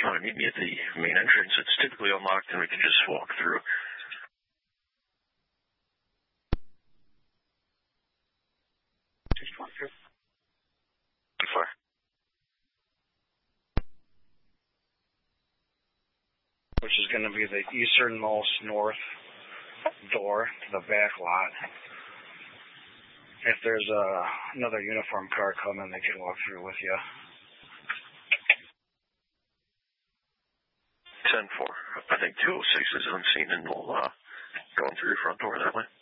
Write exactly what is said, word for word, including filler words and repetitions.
you want to meet me at the main entrance, it's typically unlocked and we can just walk through. Just walk through. How far? Which is going to be the easternmost north door to the back lot. If there's a, another uniform car coming, they can walk through with you. ten four. I think two oh six is unseen, and we'll uh, go in through your front door that way.